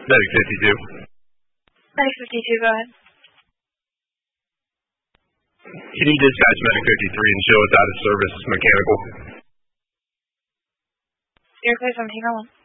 Medic 52. Medic 52, go ahead. Can you dispatch Medic 53 and show us out of service mechanical? You're clear 1701.